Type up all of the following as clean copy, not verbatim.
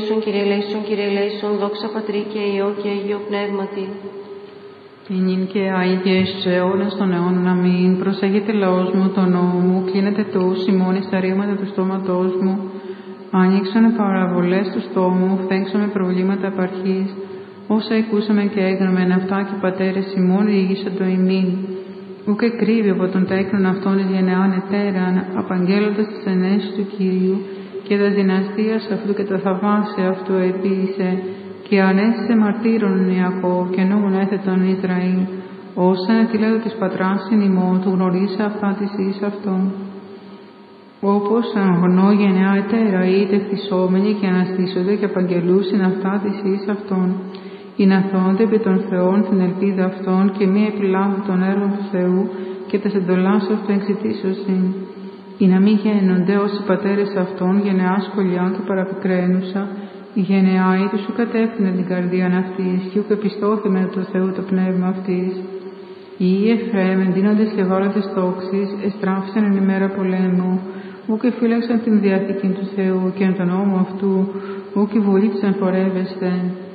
Κύριε ελέησον, Κύριε ελέησον, δόξα Πατρί και Υιό και Αγίο Πνεύματι. Νυν και Άγιε στους αιώνας των αιώνων, αμήν. Προσέχετε λαός μου τον νόμο μου, κλείνετε τους ημών εις τα ρήματα του στόματός μου. Άνοιξανε παραβολές του στόμου, φέγξαμε προβλήματα απαρχής. Όσα ακούσαμε και έγνομεν αυτά και πατέρες ημών διηγήσαν το ημίν. Ούκ εκρύβει από τον τέκνον αυτόν εις γενεάν ετέραν, απαγγέλλοντας τις ενέσεις του Κυρίου και τα δυναστείας αυτού και τα θαυμάσια αυτού επίησε, και ανέστησε μαρτύρων Ιακώβ και νόμων έθετον Ισραήλ, όσα ετήλατο της πατράς εν ημών του γνωρίσα αυτά της εις αυτόν. Όπως αγνώ γενεά ετέρα είτε χτισόμενοι και αναστήσονται και απαγγελούσιν αυτά της εις αυτόν, ή να θώνται επί των Θεών την ελπίδα αυτών και μη επιλάβουν των έργων του Θεού και τας εντολάς αυτού εξητήσωσιν, ή να μη γένονται ως οι πατέρες αυτών γενεά σκολιά και παραπικραίνουσα, η γενεά είτε σου κατεύθυνε την καρδίαν αυτής και ούκ επιστόθημε του Θεού το πνεύμα αυτής. Οι Εφραίμ εντείνοντες και ευάλωτες τόξεις εστράφησαν εν ημέρα πολέμου, ούκ εφύλαξαν την διαθήκη του Θεού και εν τον νόμο αυτού, ούκ η βουλή της εμπορεύεστε.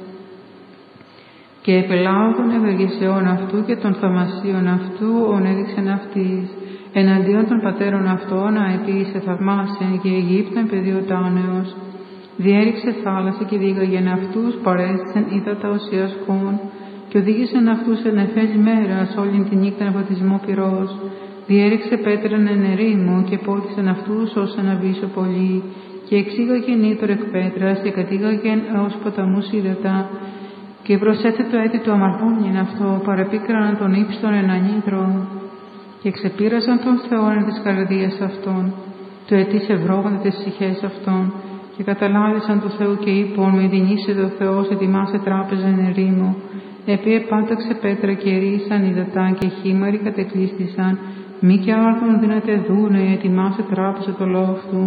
Και επελάβω των ευεργεσιών αυτού και των θαυμασίων αυτού ονέδειξεν αυτής, εναντίον των πατέρων αυτών αεπίησε θαυμάσια και Αιγύπτων πεδίο τάνεως. Διέριξε θάλασσα και διήγαγεν αυτούς, παρέστησεν ύδατα οσιασκών, και οδήγησεν αυτούς εν εφές μέρας όλην τη νύχτα βαπτισμό πυρός. Διέριξε πέτραν εν ερήμο και πότισεν αυτούς ως ένα βύσσο πολύ, και εξήγαγεν ήτωρ εκ πέτρας και κατήγαγεν ως ποταμούς ύδατα, και προσέθετο έτη του αμαρτώμενιν αυτό, παρεπίκραναν τον ύψτον εν ανίδρο, και ξεπήρασαν τον Θεόν εν της καρδίας αυτών, το ετής ευρώγονται τις ψυχές αυτών, και καταλάβησαν του Θεού και είπον, με δινήσεται ο Θεός ετοιμάσε τράπεζα εν ερήμο, επί επάταξε πέτρα και ρίσαν υδατά και χήμαροι κατεκλείστησαν, μη και άρθον δύναται δούνε, ετοιμάσε τράπεζα το λόγο αυτού.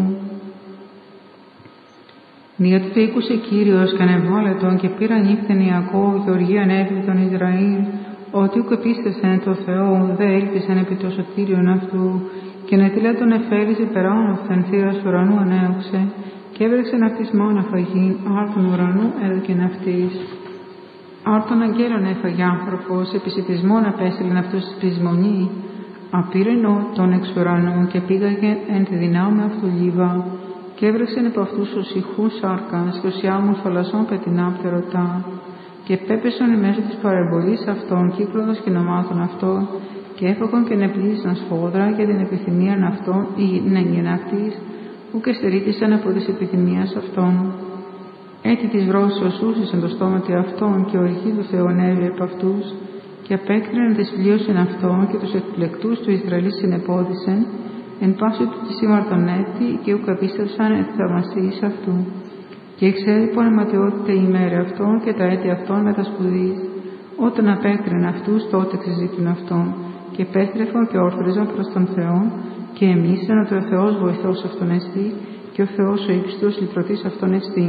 Διότι το ήκουσε Κύριος και ανεβάλετον και πήραν νύχτεν Ιακώβ και οργίαν έφυγε τον Ισραήλ, ότι ούκ επίστευσεν το Θεό, δε έλπισαν επί το σωτήριον αυτού, και νετήλα τον εφέλησε περάνωθεν θύρας ουρανού ανέωξε, και έβρεξεν αυτής μάνα φαγήν, άρτον ουρανού έδωκεν αυτής. Άρτον αγγέλων έφαγε άνθρωπος, επισιτισμόν απέστειλεν αυτούς της πρισμονή, απήρενο τον εξ ουρανού και πήγαγε εν τη δυνάμει αυτού λίβα, και έβρεξεν από αυτούς τους ηχούς σάρκας και ως άμμους θαλασσών πετεινά πτερωτά, και πέπεσαν μέσω της παρεμβολής αυτών κύκλωδος και νομάτων αυτών, και έφαγον και νεπλήσαν σφόδρα για την επιθυμίαν αυτών ή νέγγεν αυτής, που και στερήτησαν από της επιθυμίας αυτών. Έτσι της βρώσεως ούσησαν το στόματι αυτών και οργή του Θεού ανέβη από αυτούς, και απέκτριναν τις πλοίωσιν αυτών και τους εκπλεκτούς του Ισραήλ συνεπόδισεν, εν πάση του της ήμαρτον έτη και ουκ απίστευσαν εν θαυμασίης αυτού. Και εξέδειπον αιματιότητα η ημέρα αυτών και τα έτη αυτών με τα σπουδής. Όταν απέκτριναν αυτούς, τότε ξεζήτουν αυτών, και επέστρεφαν και όρθριζαν προς τον Θεό, και εμίσαν ότι ο Θεός βοηθός αυτόν εστί, και ο Θεός ο ύψιστος λυτρωτής αυτόν εστί.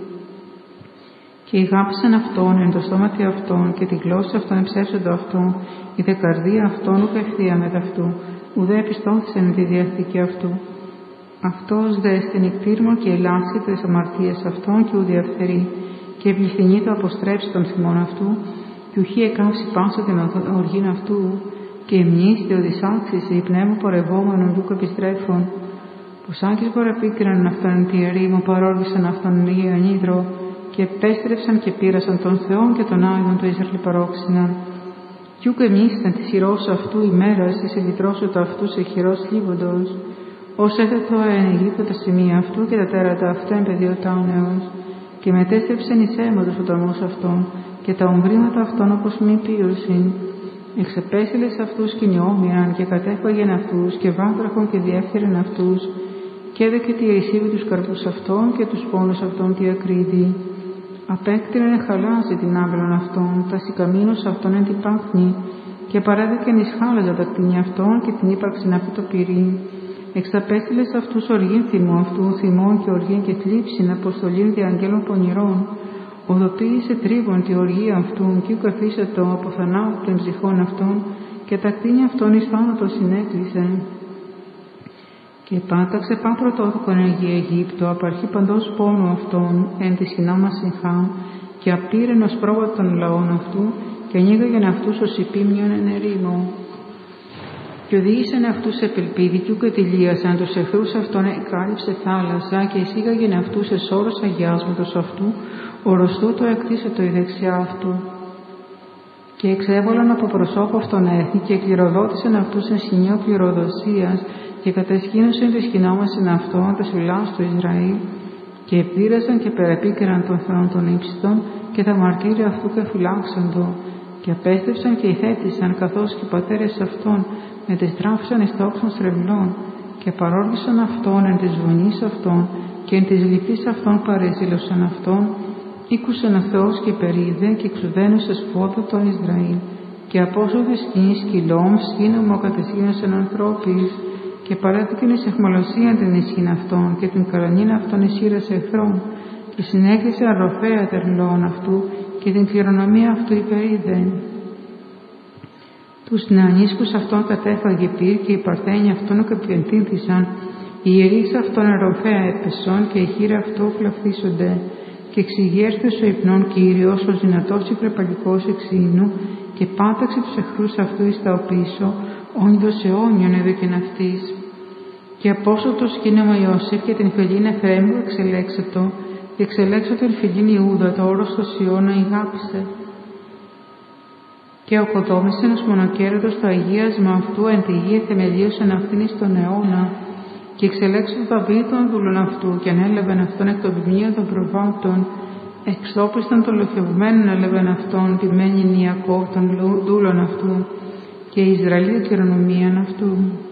Και ηγάπησαν αυτόν εν το στόματι αυτών, και τη γλώσσα αυτών εψεύσοντο αυτόν, η δε καρδία αυτών ουκ ευθεία μετ' αυτού, ουδέ επιστόθησεν τη διαθήκη αυτού. Αυτός δε στενικτήρμο και ελάσσει τις αμαρτίες αυτών και ουδέ αυθερεί, και πληθυνεί το αποστρέψει των θυμών αυτού, και ουχή εκάψει πάσα την οργήν αυτού, και εμνήστη ο δυσάξισε η πνεύμα πορευόμενον δούκ επιστρέφων. Πως άγκης παραπίκραναν αυτόν εν τη ερήμο, παρόργησαν αυτόν εν Αγία ανίδρο, και επέστρεψαν και πήρασαν τον Θεόν και τον Άγιον του Ισραήλ παρόξυναν. Κι ούκ εμνήσταν τη χειρός αυτού ημέρας, εις ελυτρώσωτο αυτού σε χειρός λίβοντος, ως έθετο εν Αιγύπτο τα σημεία αυτού και τα τέρατα αυτά εν πεδίο τάονεως, και μετέστρεψεν εις αίματος ο ταμός αυτών, και τα ομπρήματα αυτών όπως μη πίωσιν. Εξεπέστειλε σε αυτούς κοινιόμοιραν και κατέφαγεν αυτούς και βάτραχον και διέφθερεν αυτούς, και έδωκε τη ρησίβη τους καρπούς αυτών και τους πόνους αυτών τη ακρίδη. Απέκτηνεν χαλάζει την άβλων αυτών, τα σικαμίνους αυτών εν την πάχνη, και παρέδωκεν εις χάλαζα τα κτίνια αυτών και την ύπαρξην αυτού το πυρήν. Εξαπέστειλε σε αυτούς οργήν θυμό αυτού, θυμών και οργήν και θλίψην, αποστολήν δι' αγγέλων πονηρών. Οδοποίησε τρίβων τη οργή αυτού, κι ουκ αφήσατο από θανάτου των ψυχών αυτών, και τα κτίνια αυτών εις θάνατο συνέκλεισε. Και πάταξε παν πρωτότοκον Αγία Αιγύπτο, απαρχή παντός πόνου αυτών, εν τη συνόμασιν χάμ, και απήρεν ως πρόβατο των λαών αυτού, και ανοίγαγεν αυτούς ως υπήμνιον εν ερήμο. Και οδήγησαν αυτούς σε πελπίδι, κι ούκ ετηλίασαν τους εχθρούς αυτών, εκάλυψε θάλασσα, και εισήγαγεν αυτούς εις όρος αγιάσματος αυτού, ορωστού το εκτίσατο η δεξιά αυτού. Και εξέβολαν από προσώπου αυτών έθνη, και κληροδότησαν αυτούς εν σχοινιό κληροδοσίας, και κατεσκήνωσαν τη σκηνόμασιν αυτών τας ουλάς του Ισραήλ, και επήρασαν και περεπίκαιραν των Θεών των ύψιστων, και τα μαρτύρια αυτού και φυλάξαντο, και απέστρεψαν και ηθέτησαν, καθώς και οι πατέρες αυτών μετεστράφησαν εις τόξων στρεβλών, και παρόργησαν αυτόν εν της βονής αυτών, και εν της λυπής αυτών παρεζήλωσαν αυτόν, ήκουσαν ο Θεός και υπερίδε, και εξουδένωσε σφόδο των Ισραήλ, και απόσωδε σκηνής σκυλόμ, σκήνομο κατεσχήνωσαν ανθρώπης, και παρέδωκεν εις αιχμαλωσίαν την ισχύν αυτών, και την καρανίν αυτών εις ήρας εχθρών, και συνέκλεισε αρροφέα τερλών αυτού, και την κληρονομία αυτού υπερίδεν. Τους νεανίσκους αυτών κατέφαγε πυρ, και οι παρθένοι αυτών εκαπιεντήθησαν, οι ιερείς αυτών αρροφέα έπεσον, και οι χείρα αυτού φλαφθήσονται, και εξηγέρθησε ο υπνών Κύριος, ως δυνατός υπερπαλικός εξήνου, και πάταξε τους εχθρούς αυτού εις τα οπίσω, όντως αιώνιον έδωκεν αυτής. Και απόσω το σκήνωμα Ιώσεφ και την φελήν Εφραίμ εξελέξατο, και εξελέξατο την φελήν Ιούδα, το όρος το Σιώνα ηγάπησε. Και οκοδόμησεν ως μονοκέρατος το αγίασμα αυτού, εν τη γη θεμελίωσαν αυτήν εις τον αιώνα, και εξελέξατο τα βή των δούλων αυτού, και ανέλαβεν αυτόν εκ των ποιμνίων των προβάτων, εξόπισταν των λοχευμένων έλαβεν αυτόν, ποιμένην Ιακώβ των δούλων αυτού, και Ισραήλ κληρονομίαν αυτού.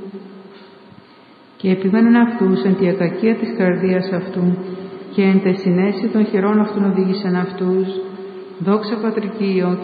Και επιμένουν αυτούς εν τη ακακία της καρδίας αυτού, και εν τε συνέσει των χειρών αυτών οδήγησαν αυτούς. Δόξα Πατρική Υιό